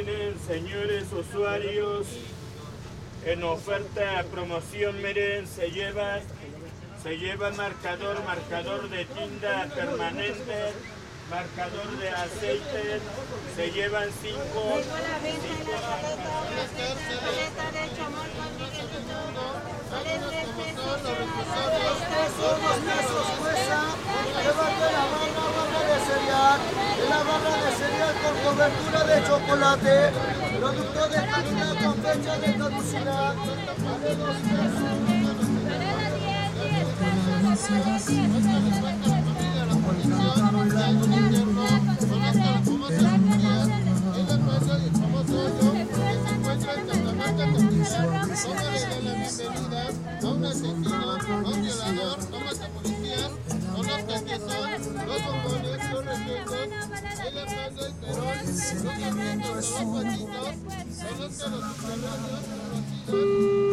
Miren, señores usuarios, en oferta, promoción, miren, se lleva marcador de tinta permanente, marcador de aceite, se llevan 5. La barra de cereal con cobertura de chocolate, producto de calidad con fecha de caducidad. El